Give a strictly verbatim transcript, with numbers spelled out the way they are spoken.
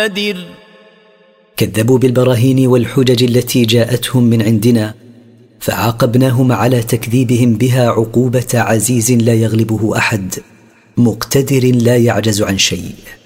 مقتدر. كذبوا بالبراهين والحجج التي جاءتهم من عندنا، فعاقبناهم على تكذيبهم بها عقوبة عزيز لا يغلبه أحد، مقتدر لا يعجز عن شيء.